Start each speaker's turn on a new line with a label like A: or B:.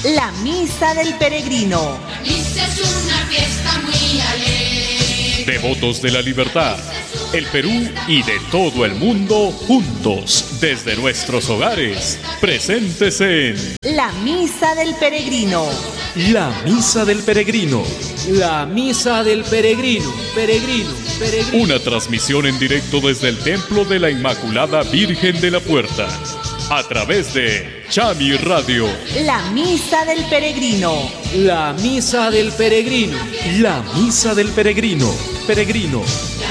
A: La Misa del Peregrino.
B: Misa es una fiesta muy alegre.
C: Devotos de la libertad, el Perú y de todo el mundo juntos desde nuestros hogares, presentes en
A: La Misa del Peregrino.
D: La Misa del Peregrino.
E: La Misa del Peregrino. Peregrino.
C: Una transmisión en directo desde el Templo de la Inmaculada Virgen de la Puerta, a través de Chami Radio.
A: La Misa del Peregrino.
E: La Misa del Peregrino.
D: La Misa del Peregrino. Peregrino.